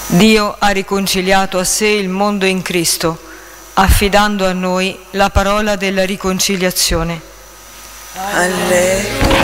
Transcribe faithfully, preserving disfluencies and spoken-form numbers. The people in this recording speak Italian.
Dio ha riconciliato a sé il mondo in Cristo, affidando a noi la parola della riconciliazione. Alleluia.